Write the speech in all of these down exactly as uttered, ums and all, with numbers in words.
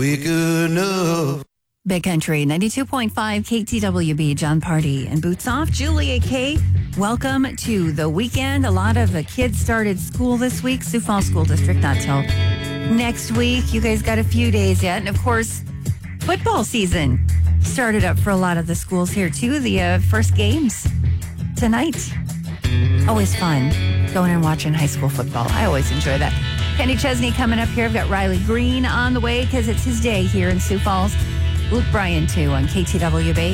Quick enough. Big Country ninety-two point five K T W B, John Party and Boots Off. Julia K, welcome to the weekend. A lot of the kids started school this week. Sioux Falls School District, not till next week. You guys got a few days yet. And of course, football season started up for a lot of the schools here too. The uh, first games tonight. Always fun going and watching high school football. I always enjoy that. Kenny Chesney coming up here. I've got Riley Green on the way because it's his day here in Sioux Falls. Luke Bryan, too, on K T W B.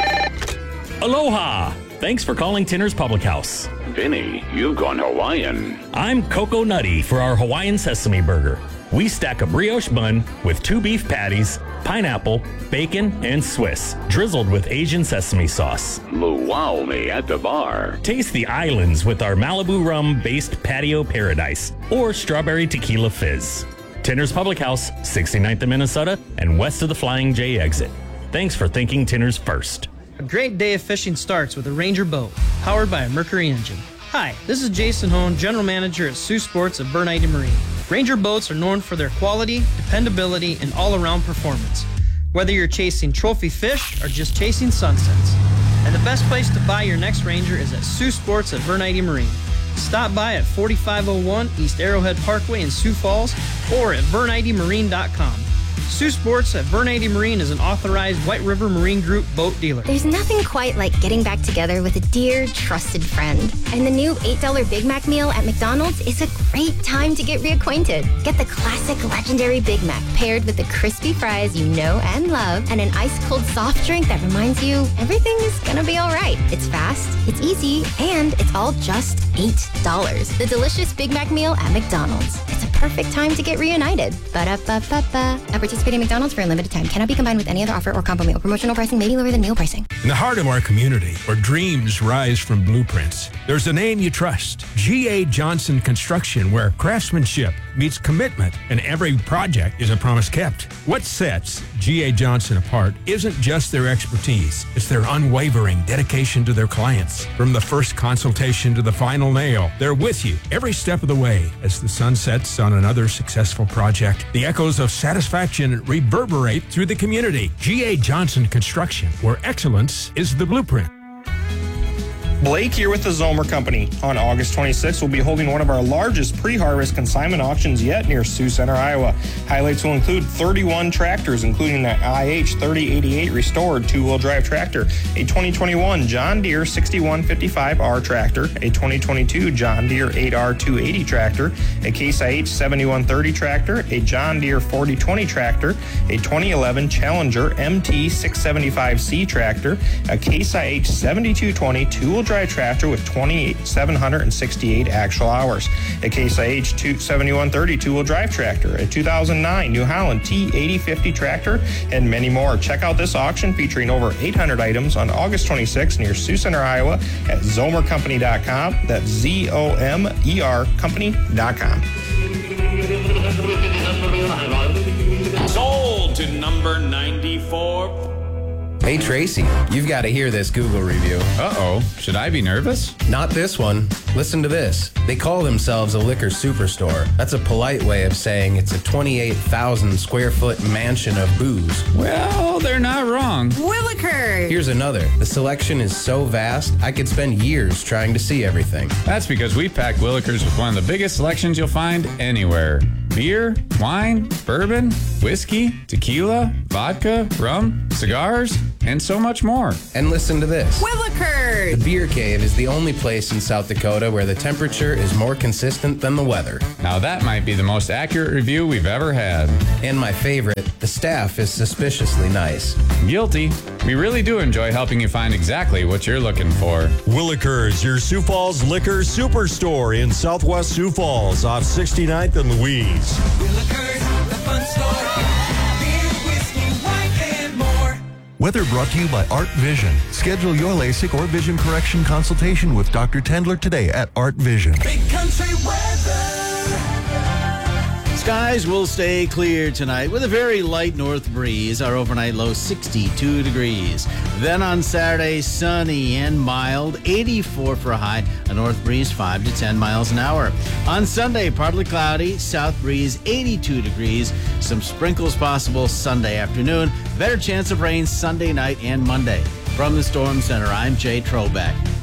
Aloha! Thanks for calling Tinner's Public House. Vinny, you've gone Hawaiian. I'm Coco Nutty for our Hawaiian Sesame Burger. We stack a brioche bun with two beef patties, pineapple, bacon, and Swiss, drizzled with Asian sesame sauce. Luau me at the bar. Taste the islands with our Malibu rum-based patio paradise or strawberry tequila fizz. Tinner's Public House, sixty-ninth in Minnesota and west of the Flying J exit. Thanks for thinking Tinner's first. A great day of fishing starts with a Ranger boat, powered by a Mercury engine. Hi, this is Jason Hone, General Manager at Sioux Sports at Bernite Marine. Ranger boats are known for their quality, dependability, and all-around performance. Whether you're chasing trophy fish or just chasing sunsets. And the best place to buy your next Ranger is at Sioux Sports at Bernite Marine. Stop by at forty-five oh one East Arrowhead Parkway in Sioux Falls or at bernite marine dot com. Sioux Sports at Bernite Marine is an authorized White River Marine Group boat dealer. There's nothing quite like getting back together with a dear, trusted friend. And the new eight dollar Big Mac meal at McDonald's is a great time to get reacquainted. Get the classic legendary Big Mac paired with the crispy fries you know and love and an ice-cold soft drink that reminds you everything is gonna be all right. It's fast, it's easy, and it's all just eight dollars. The delicious Big Mac meal at McDonald's. It's a perfect time to get reunited. Ba-da-ba-ba-ba. At participating McDonald's for a limited time. Cannot be combined with any other offer or combo meal. Promotional pricing may be lower than meal pricing. In the heart of our community, where dreams rise from blueprints, there's a name you trust. G A. Johnson Construction, where craftsmanship meets commitment and every project is a promise kept. What sets G A. Johnson apart isn't just their expertise. It's their unwavering dedication to their clients. From the first consultation to the final nail, they're with you every step of the way. As the sun sets on another successful project, the echoes of satisfaction reverberate through the community. G A. Johnson Construction, where excellence is the blueprint. Blake here with the Zomer Company. On August twenty-sixth, we'll be holding one of our largest pre-harvest consignment auctions yet near Sioux Center, Iowa. Highlights will include thirty-one tractors, including the I H thirty eighty-eight restored two-wheel drive tractor, a twenty twenty-one John Deere sixty-one fifty-five R tractor, a twenty twenty-two John Deere eight R two eighty tractor, a Case I H seventy-one thirty tractor, a John Deere forty twenty tractor, a twenty eleven Challenger M T six seventy-five C tractor, a Case I H seventy-two twenty two-wheel drive tractor with two thousand seven hundred sixty-eight actual hours, a Case I H seventy-one thirty two-wheel drive tractor, a two thousand nine New Holland T eighty fifty tractor, and many more. Check out this auction featuring over eight hundred items on August twenty-sixth near Sioux Center, Iowa at zomer company dot com. That's Z O M E R company dot com. Sold to number ninety-four. Hey, Tracy, you've got to hear this Google review. Uh-oh. Should I be nervous? Not this one. Listen to this. They call themselves a liquor superstore. That's a polite way of saying it's a twenty-eight thousand square foot mansion of booze. Well, they're not wrong. Willikers! Here's another. The selection is so vast, I could spend years trying to see everything. That's because we packed Willikers with one of the biggest selections you'll find anywhere. Beer, wine, bourbon, whiskey, tequila, vodka, rum, cigars, and so much more. And listen to this. Willikers! The Beer Cave is the only place in South Dakota where the temperature is more consistent than the weather. Now that might be the most accurate review we've ever had. And my favorite, the staff is suspiciously nice. Guilty. We really do enjoy helping you find exactly what you're looking for. Willikers, your Sioux Falls liquor superstore in Southwest Sioux Falls off sixty-ninth and Louise. Willikers, the fun store. Beer, whiskey, wine, and more. Weather brought to you by Art Vision. Schedule your LASIK or vision correction consultation with Doctor Tendler today at Art Vision. Big Country weather. Skies will stay clear tonight with a very light north breeze. Our overnight low sixty-two degrees. Then on Saturday, sunny and mild, eighty-four for a high, a north breeze five to ten miles an hour. On Sunday, partly cloudy, south breeze eighty-two degrees. Some sprinkles possible Sunday afternoon. Better chance of rain Sunday night and Monday. From the Storm Center, I'm Jay Trobeck.